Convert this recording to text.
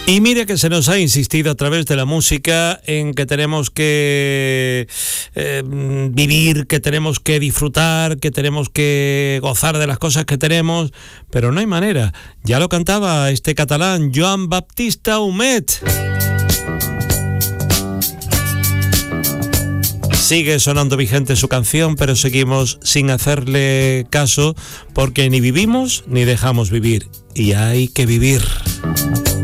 Y mire que se nos ha insistido a través de la música en que tenemos que vivir, que tenemos que disfrutar, que tenemos que gozar de las cosas que tenemos, pero no hay manera. Ya lo cantaba este catalán, Joan Baptista Humet. Sigue sonando vigente su canción, pero seguimos sin hacerle caso porque ni vivimos ni dejamos vivir. Y hay que vivir.